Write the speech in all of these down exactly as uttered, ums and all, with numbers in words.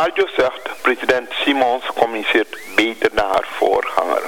Somoharjo zegt, president Simons communiceert beter naar haar voorganger.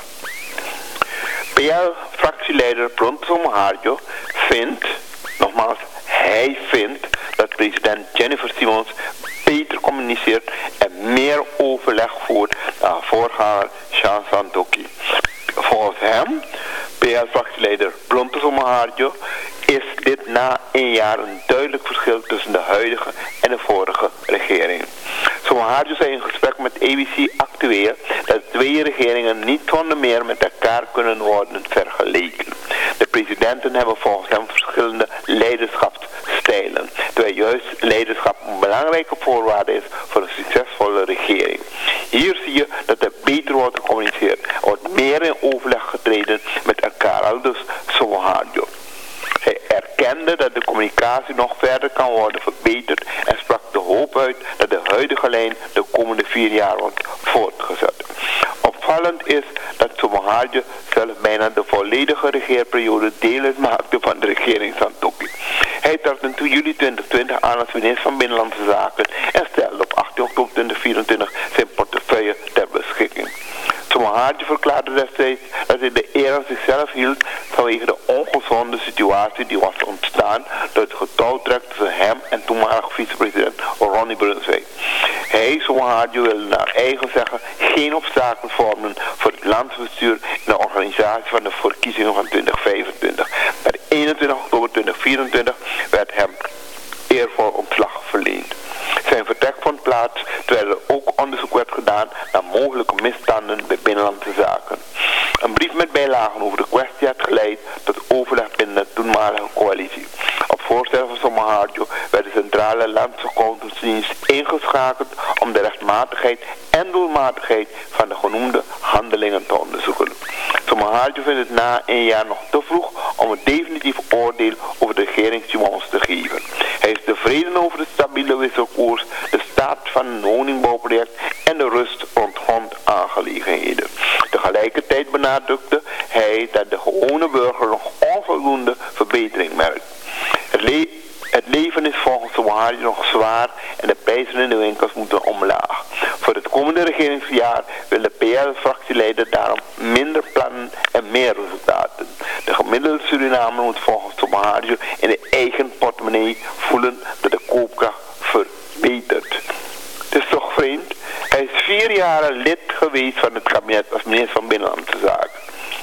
P L-fractieleider Bronte Somoharjo vindt, nogmaals, hij vindt dat president Jennifer Simons beter communiceert en meer overleg voert naar haar voorganger Sean Santokhi. Volgens hem, P L-fractieleider Bronte Somoharjo, is dit na een jaar een duidelijk verschil tussen de huidige en de vorige regering. Somoharjo zei in gesprek met A B C Actueel dat twee regeringen niet zonder meer met elkaar kunnen worden vergeleken. De presidenten hebben volgens hem verschillende leiderschapsstijlen, terwijl juist leiderschap een belangrijke voorwaarde is voor een succesvolle regering. Hier zie je dat er beter wordt gecommuniceerd, er wordt meer in overleg getreden met elkaar, aldus Somoharjo. Hij erkende dat de communicatie nog verder kan worden verbeterd en sprak de hoop uit dat de huidige lijn de komende vier jaar wordt voortgezet. Opvallend is dat Somoharjo zelf bijna de volledige regeerperiode deel uitmaakte van de regering Santokhi. Hij trad in juli twintig twintig aan als minister van Binnenlandse Zaken en stelde op achttien oktober twintig vierentwintig zijn portefeuille ter beschikking. Somoharjo verklaarde destijds dat hij de eer aan zichzelf hield vanwege de ongezonde situatie die was ontstaan door het getouwtrek tussen hem en toenmalig vicepresident Ronnie Brunswijk. Hij, Somoharjo, wilde naar eigen zeggen geen obstakels vormen voor het landsbestuur en de organisatie van de verkiezingen van twintig vijfentwintig. Per eenentwintig oktober twintig vierentwintig werd hem eervol ontslag verleend. Zijn vertrek vond plaats terwijl er ook onderzoek werd gedaan naar mogelijke misstanden bij Binnenlandse Zaken. Een brief met bijlagen over de kwestie had geleid tot overleg binnen de toenmalige coalitie. Op voorstel van Somoharjo werd de Centrale Landsaccountantsdienst ingeschakeld om de rechtmatigheid en doelmatigheid van de genoemde handelingen te onderzoeken. Somoharjo vindt het na een jaar nog te vroeg om een definitief oordeel over de regering Simons te geven. Hij is tevreden over de stabiele wisselkoers, de staat van het woningbouwproject en de rust rond grondaangelegenheden. Tegelijkertijd benadrukte hij dat de gewone burger nog onvoldoende verbetering merkt. Het, le het leven is volgens Somoharjo nog zwaar en de prijzen in de winkels moeten omlaag. Voor het komende regeringsjaar wil de P L-fractieleider daarom minder plannen en meer resultaten. De gemiddelde Surinamer moet volgens Somoharjo in de eigen portemonnee voelen dat de koopkracht verbetert. Het is toch vreemd? Hij is vier jaar lid geweest van het kabinet als minister van Binnenlandse Zaken.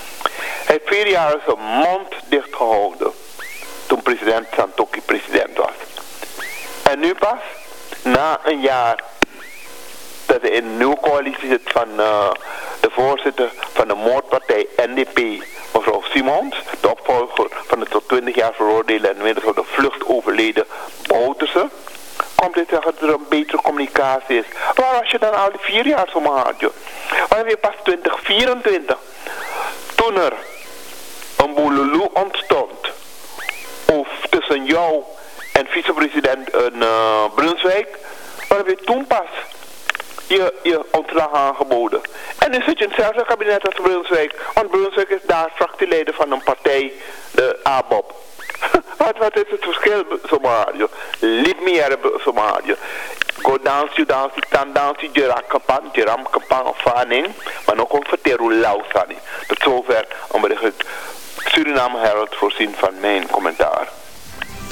Hij heeft vier jaar zijn mond dicht gehouden toen president Santokhi president was. En nu pas, na een jaar dat hij in een nieuwe coalitie zit van uh, de voorzitter van de moordpartij N D P, mevrouw Simons, de opvolger van de tot twintig jaar veroordeelde en inmiddels op de vlucht overleden Bouterse, komt hij zeggen dat er een betere communicatie is. Waar was je dan al die vier jaar, Somoharjo? Wanneer je pas twintig vierentwintig, toen er een boelulu ontstond, of tussen jou en vicepresident uh, Brunswijk, waar heb je toen pas je, je ontslag aangeboden? En nu zit je in hetzelfde kabinet als Brunswijk, want Brunswijk is daar fractieleider van een partij, de A B O P. wat, wat is het verschil, Somoharjo? Liet me hier, Somoharjo. Go dansi, dansi, tan dansi, jera kapan, jeram kapan of vaning, maar ook een verteru lausani. Tot zover een bericht Suriname Herald voorzien van mijn commentaar.